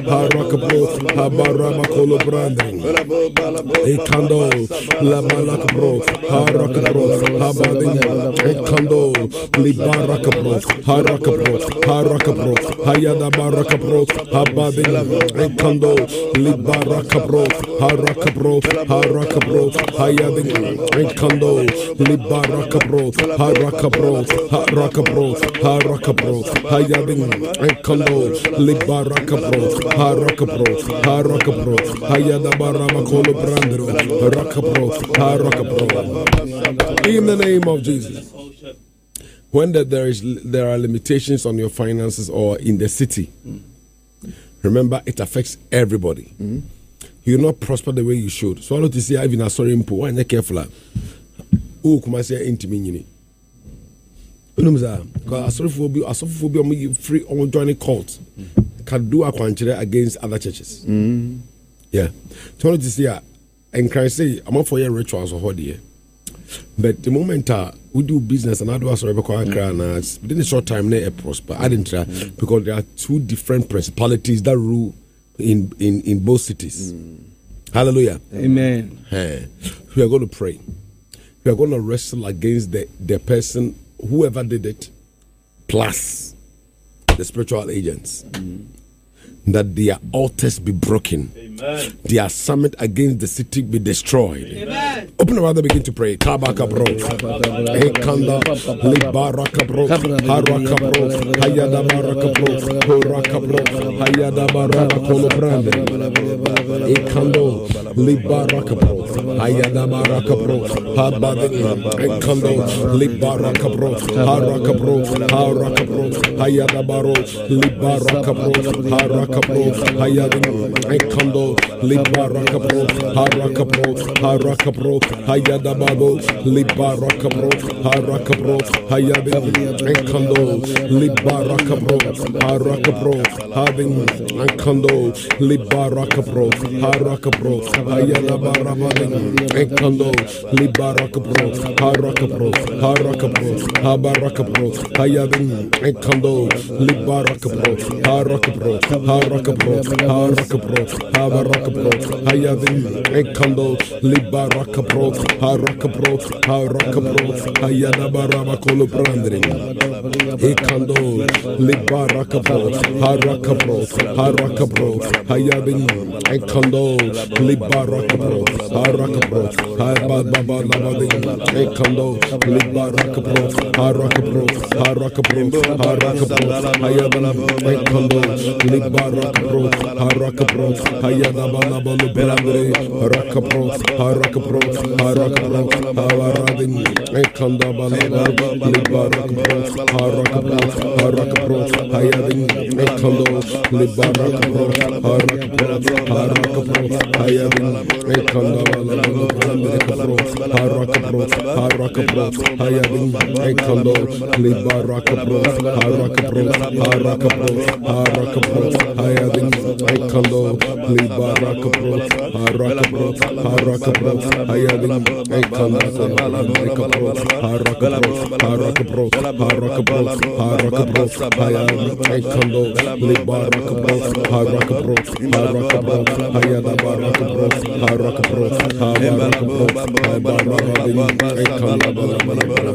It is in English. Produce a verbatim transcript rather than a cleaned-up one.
Harakabro, Habarama Kolo Branding, Ekando, Lamalakabro, Harakabro, Habading, Ekando, Libarakabro, Harakabro, Harakabro, Hayada Barakabro, Habading, Ekando, Libarakabro, Harakabro, Harakabro, Hayading, Ekando, Libarakabro, Harakabro, Harakabro, Harakabro, Hayading, Ekando, Libarakabro, Harakabro, Harakabro, Hayadabarama Kolo Brandro, Harakabro, Harakabro. In the name of Jesus. When the, there is there are limitations on your finances or in the city, remember it affects everybody. Mm-hmm. You will not prosper the way you should. So I want to say even a sorry impo, why not careful? Oh, come I say intimini. You know me because asophobia, asophobia me free on joining court. Can do a quantity against other churches. Mm. Yeah. So I want to say and can I say I'm not for your rituals or holiday. But the moment uh, we do business and I do as a mm. within a short time they prosper. I didn't try mm. because there are two different principalities that rule in in, in both cities. Mm. Hallelujah. Amen. Hey. We are going to pray. We are going to wrestle against the, the person, whoever did it, plus the spiritual agents. Mm. That their altars be broken. Amen. Their summit against the city be destroyed. Amen. Open the mouth, begin to pray. Kabaka bro, Ekanda, Libaraka bro, Haraka bro, Hayada Baraka bro, Horaka bro, Hayada Baraka Kolo Brande, Ekando, Libaraka bro, Hayada Baraka bro, Habade, Ekando, Libaraka bro, Haraka bro, Haraka bro, Hayada Baro, Libaraka bro, Haraka bro, Hayada, Ekando, Libarakabro, Harakabro, Harakabro, Hayadababo, Libarakabro, Harakabro, Hayadin, Enkando, Libarakabro, Harakabro, having Enkando, Libarakabro, Harakabro, Hayadabarabadin, Enkando, Libarakabro, Harakabro, Harakabro, Habarakabro, Hayadin, Enkando, Libarakabro, Harakabro, Harakabro, Harakabro, Habarakabro, Hayadin, Ekando, Libarakabro, Harakabro, Harakabro, Hayadabaraba Kolo Brandrin, Ekando, Libarakabro, Harakabro, Harakabro, Hayadin, Ekando, Libarakabro, Harakabro, Habababa Labadin, Ekando, Libarakabro, Harakabro, Harakabro, Harakabro, Hayadin, Ekando, Libarakabro, Harakabro, Hayada Balabalu Brandre, Harakabro, Harakabro, Harakabro, Havaradin, Ekanda Balaba, Libarakabro, Harakabro, Harakabro, Hayadin, Ekando, Libarakabro, Harakabro, Harakabro, Hayadin, Ekanda Balabalu Brandre, Harakabro, Harakabro, Hayadin, Ekando, Libarakabro, Harakabro, Harakabro, Harakabro, Hayadin, Ekando, Libarakabro, Harakabro, Harakabro, Hayadin, Ekanda, Ekabro, Harakabro, Harakabro, Harakabro, Harakabro, Hayadin, Ekando, Libarakabro, Harakabro, Harakabro, Hayadabarakabro, Harakabro, Habarakabro, Habarakabro, Ekanda,